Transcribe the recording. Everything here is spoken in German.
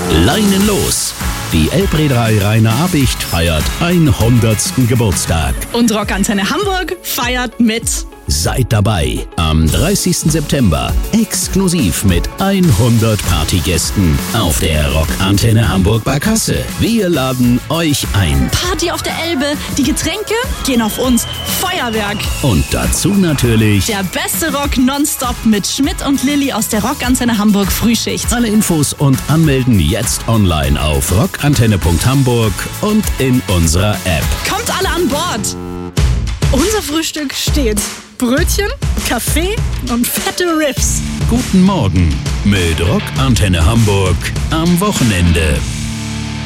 Leinen los! Die Elbreederei Rainer Abicht feiert 100. Geburtstag. Und Rockantenne Hamburg feiert mit. Seid dabei am 30. September exklusiv mit 100 Partygästen auf der Rockantenne Hamburg Barkasse. Wir laden euch ein. Party auf der Elbe, die Getränke gehen auf uns. Feuerwerk. Und dazu natürlich Der beste Rock nonstop mit Schmidt und Lilly aus der Rockantenne Hamburg Frühschicht. alle Infos und Anmelden jetzt online auf rockantenne.hamburg und in unserer App. Kommt alle an Bord. Unser Frühstück steht. Brötchen, Kaffee und fette Riffs. Guten Morgen mit Rockantenne Hamburg am Wochenende.